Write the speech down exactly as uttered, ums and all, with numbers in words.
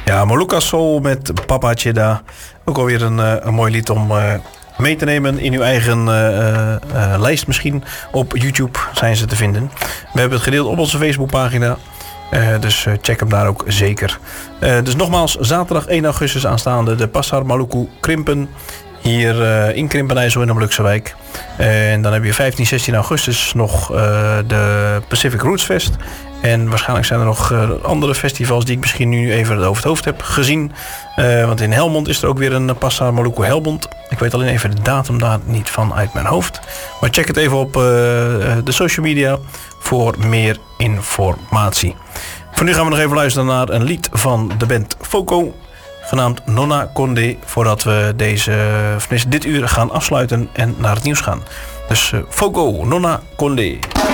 Ja, Molucca Soul met Papa Cheda. Ook alweer een, uh, een mooi lied om uh, mee te nemen in uw eigen uh, uh, lijst misschien. Op YouTube zijn ze te vinden. We hebben het gedeeld op onze Facebookpagina. Uh, dus uh, check hem daar ook zeker. Uh, dus nogmaals, zaterdag één augustus aanstaande de Pasar Maluku Krimpen. Hier uh, in Krimpenijzel in de Molukse wijk. Uh, en dan heb je vijftien, zestien augustus nog uh, de Pacific Roots Fest. En waarschijnlijk zijn er nog uh, andere festivals die ik misschien nu even over het hoofd heb gezien. Uh, want in Helmond is er ook weer een Pasar Maluku Helmond. Ik weet alleen even de datum daar niet van uit mijn hoofd. Maar check het even op uh, de social media voor meer informatie. Voor nu gaan we nog even luisteren naar een lied van de band Foco, genaamd Nonna Condé, voordat we deze, of dit uur gaan afsluiten en naar het nieuws gaan. Dus uh, Foco, Nonna Condé.